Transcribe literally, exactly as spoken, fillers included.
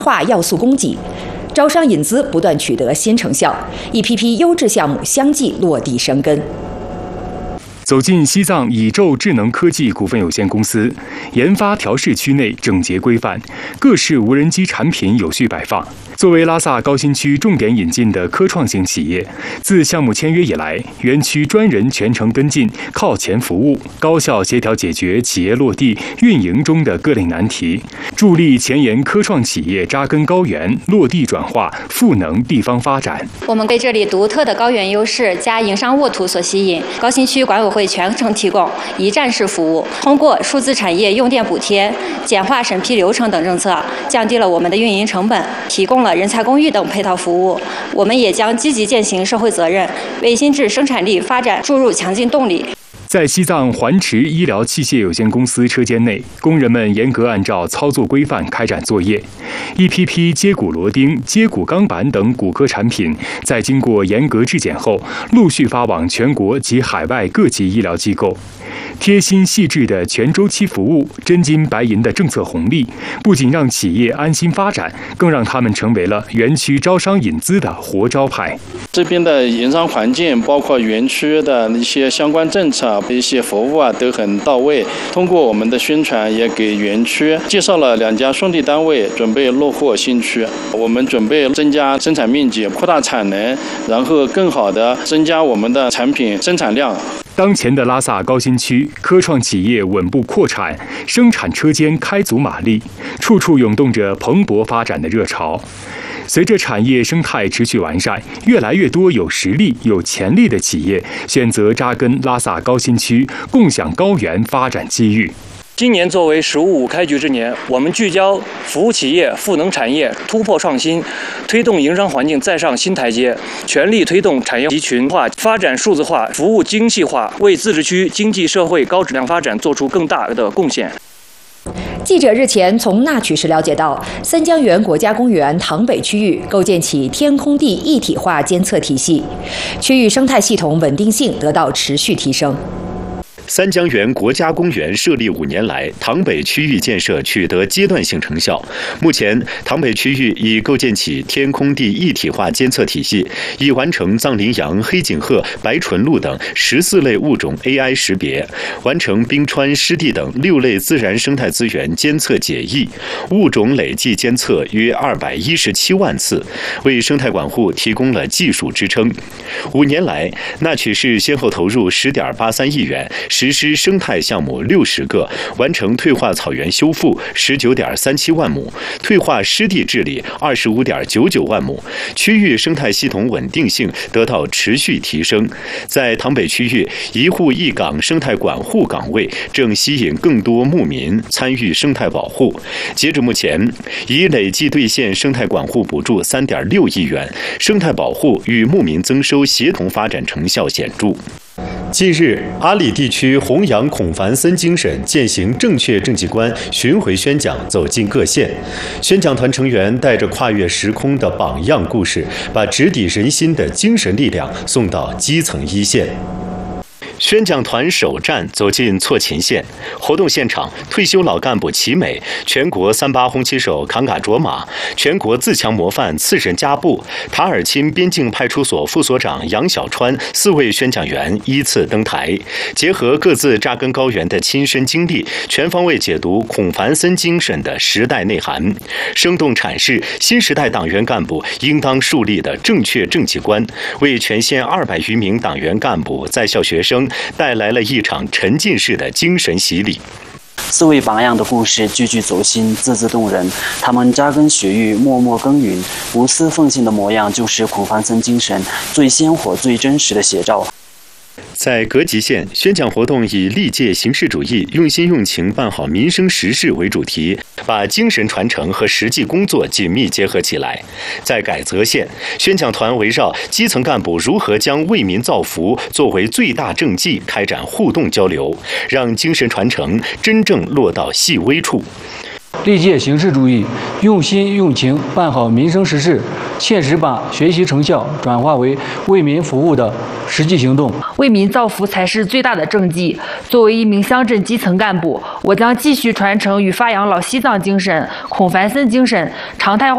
化要素供给，招商引资不断取得新成效，一批批优质项目相继落地生根。 走进西藏宇宙智能科技股份有限公司，研发调试区内整洁规范，各式无人机产品有序摆放。作为拉萨高新区重点引进的科创型企业，自项目签约以来，园区专人全程跟进，靠前服务，高效协调解决企业落地运营中的各类难题，助力前沿科创企业扎根高原、落地转化、赋能地方发展。 我们被这里独特的高原优势加营商沃土所吸引，高新区管委会全程提供一站式服务，通过数字产业用电补贴、简化审批流程等政策，降低了我们的运营成本，提供了人才公寓等配套服务。我们也将积极践行社会责任，为新质生产力发展注入强劲动力。 在西藏环池医疗器械有限公司车间内，工人们严格按照操作规范开展作业，一批批接骨螺钉、接骨钢板等骨科产品，在经过严格质检后，陆续发往全国及海外各级医疗机构。贴心细致的全周期服务，真金白银的政策红利，不仅让企业安心发展，更让他们成为了园区招商引资的活招牌。 这边的营商环境，包括园区的一些相关政策、一些服务啊，都很到位。通过我们的宣传，也给园区介绍了两家兄弟单位准备落户新区。我们准备增加生产面积，扩大产能，然后更好的增加我们的产品生产量。 当前的拉萨高新区，科创企业稳步扩产，生产车间开足马力，处处涌动着蓬勃发展的热潮。随着产业生态持续完善，越来越多有实力、有潜力的企业选择扎根拉萨高新区，共享高原发展机遇。 今年作为“十五五”开局之年，我们聚焦服务企业、赋能产业、突破创新，推动营商环境再上新台阶，全力推动产业集群化、发展数字化、服务精细化，为自治区经济社会高质量发展做出更大的贡献。 记者日前从那曲市了解到，三江源国家公园塘北区域构建起天空地一体化监测体系，区域生态系统稳定性得到持续提升。 三江源国家公园设立五年来，塘北区域建设取得阶段性成效。目前，塘北区域已构建起天空地一体化监测体系，已完成藏羚羊、黑颈鹤、白唇鹿等十四类物种 A I 识别，完成冰川、湿地等六类自然生态资源监测解译，物种累计监测约二百一十七万次，为生态管护提供了技术支撑。五年来，那曲市先后投入十点八三亿元。实施生态项目六十个，完成退化草原修复十九点三七万亩，退化湿地治理二十五点九九万亩，区域生态系统稳定性得到持续提升。在塘北区域，一户一岗生态管护岗位正吸引更多牧民参与生态保护。截至目前，已累计兑现生态管护补助三点六亿元，生态保护与牧民增收协同发展成效显著。 近日，阿里地区弘扬孔繁森精神，践行正确政绩观巡回宣讲走进各县。宣讲团成员带着跨越时空的榜样故事，把直抵人心的精神力量送到基层一线。 宣讲团首站走进错勤县，活动现场，退休老干部齐美，全国三八红旗手扛嘎卓玛，全国自强模范次审加布，塔尔钦边境派出所副所长杨小川四位宣讲员依次登台，结合各自扎根高原的亲身经历，全方位解读孔繁森精神的时代内涵，生动阐释新时代党员干部应当树立的正确政绩观，为全县二百余名党员干部、在校学生带来了一场沉浸式的精神洗礼。 四位榜样的故事句句走心，字字动人。他们扎根雪域，默默耕耘，无私奉献的模样，就是孔繁森精神最鲜活、最真实的写照。 在格吉县，宣讲活动以历届形式主义、用心用情办好民生实事为主题，把精神传承和实际工作紧密结合起来。在改则县，宣讲团围绕基层干部如何将为民造福作为最大政绩，开展互动交流，让精神传承真正落到细微处。 历届形式主义，用心用情办好民生实事，切实把学习成效转化为为民服务的实际行动。 为民造福才是最大的政绩。作为一名乡镇基层干部，我将继续传承与发扬老西藏精神、孔繁森精神，常态化